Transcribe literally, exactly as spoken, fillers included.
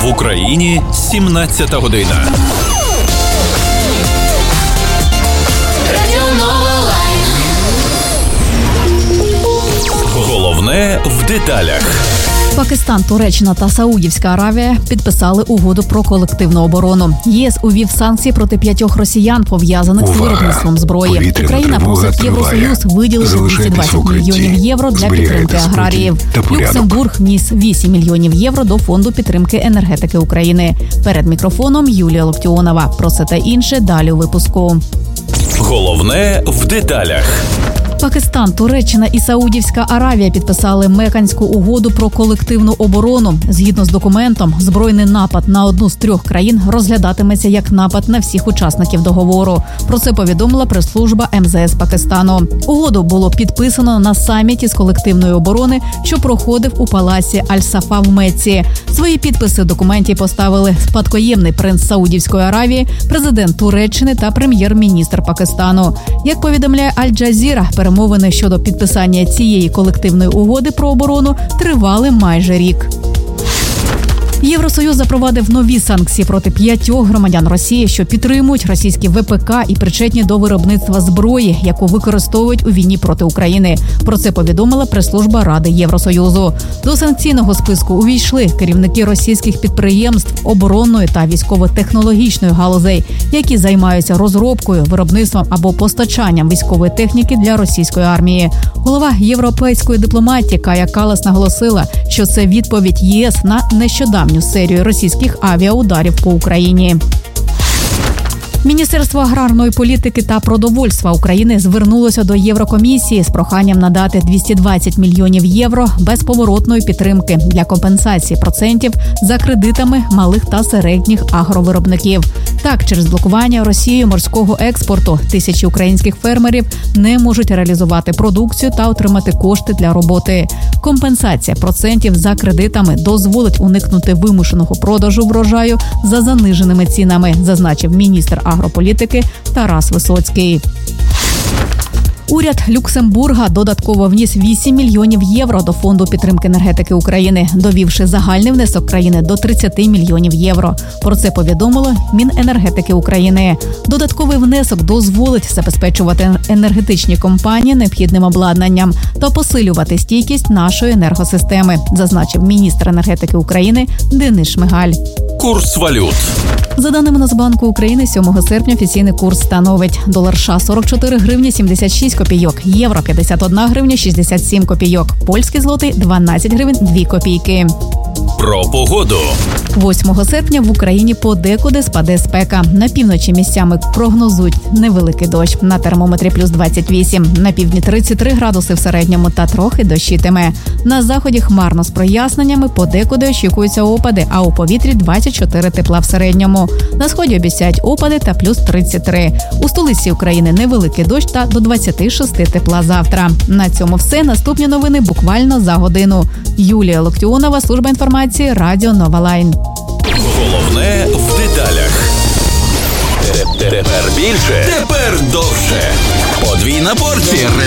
В Україні сімнадцята година. Головне в деталях. Пакистан, Туреччина та Саудівська Аравія підписали угоду про колективну оборону. ЄС увів санкції проти п'ятьох росіян, пов'язаних з виробництвом зброї. Україна просить Євросоюз виділити двісті двадцять мільйонів євро для підтримки аграріїв. Люксембург вніс вісім мільйонів євро до фонду підтримки енергетики України. Перед мікрофоном Юлія Локтіонова. Про це та інше далі у випуску. Головне в деталях. Пакистан, Туреччина і Саудівська Аравія підписали Меканську угоду про колективну оборону. Згідно з документом, збройний напад на одну з трьох країн розглядатиметься як напад на всіх учасників договору. Про це повідомила прес-служба ем зе ес Пакистану. Угоду було підписано на саміті з колективної оборони, що проходив у палаці Аль-Сафа в Мекці. Свої підписи в документі поставили спадкоємний принц Саудівської Аравії, президент Туреччини та прем'єр-міністр Пакистану. Як повідомляє Аль-Джазіра, перемовини щодо підписання цієї колективної угоди про оборону тривали майже рік. Євросоюз запровадив нові санкції проти п'ятьох громадян Росії, що підтримують російські ве пе ка і причетні до виробництва зброї, яку використовують у війні проти України. Про це повідомила прес-служба Ради Євросоюзу. До санкційного списку увійшли керівники російських підприємств оборонної та військово-технологічної галузей, які займаються розробкою, виробництвом або постачанням військової техніки для російської армії. Голова європейської дипломатії Кая Каллас наголосила, що це відповідь ЄС на нещодавню серію російських авіаударів по Україні. Міністерство аграрної політики та продовольства України звернулося до Єврокомісії з проханням надати двісті двадцять мільйонів євро безповоротної підтримки для компенсації процентів за кредитами малих та середніх агровиробників. Так, через блокування Росією морського експорту тисячі українських фермерів не можуть реалізувати продукцію та отримати кошти для роботи. Компенсація процентів за кредитами дозволить уникнути вимушеного продажу врожаю за заниженими цінами, зазначив міністр агрополітики Тарас Висоцький. Уряд Люксембурга додатково вніс вісім мільйонів євро до фонду підтримки енергетики України, довівши загальний внесок країни до тридцять мільйонів євро. Про це повідомило Міненергетики України. Додатковий внесок дозволить забезпечувати енергетичні компанії необхідним обладнанням та посилювати стійкість нашої енергосистеми, зазначив міністр енергетики України Денис Шмигаль. Курс валют. За даними Нацбанку України, сьомого серпня офіційний курс становить долар США сорок чотири гривні сімдесят шість копійок, євро п'ятдесят одна гривня шістдесят сім копійок, польський злотий дванадцять гривень дві копійки. Про погоду. восьмого серпня в Україні подекуди спаде спека. На півночі місцями прогнозують невеликий дощ. На термометрі плюс двадцять вісім. На півдні тридцять три градуси в середньому та трохи дощитиме. На заході хмарно з проясненнями, подекуди очікуються опади, а у повітрі двадцять чотири тепла в середньому. На сході обіцяють опади та плюс тридцять три. У столиці України невеликий дощ та до двадцять шість тепла завтра. На цьому все. Наступні новини буквально за годину. Юлія Локтіонова, служба інформації, Радіо Нова Лайн. Головне в деталях. Тепер більше, тепер довше. Подвійна порція